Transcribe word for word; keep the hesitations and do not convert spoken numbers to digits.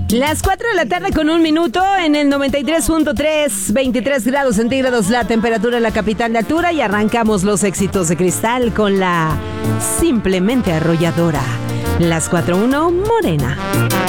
Las cuatro de la tarde con un minuto en el noventa y tres punto tres, veintitrés grados centígrados la temperatura en la capital de altura y arrancamos los éxitos de Cristal con la simplemente arrolladora. Las cuatro uno Morena.